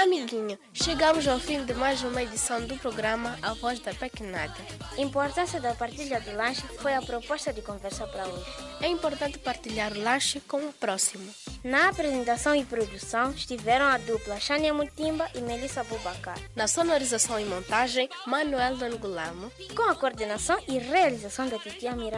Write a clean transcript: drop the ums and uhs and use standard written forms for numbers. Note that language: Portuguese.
Amiguinho, chegamos ao fim de mais uma edição do programa A Voz da Pequenada. A importância da partilha do lanche foi a proposta de conversa para hoje. É importante partilhar o lanche com o próximo. Na apresentação e produção estiveram a dupla Xania Mutimba e Melissa Bubacar. Na sonorização e montagem, Manuel Dangulamo. Com a coordenação e realização da Titia Miranda.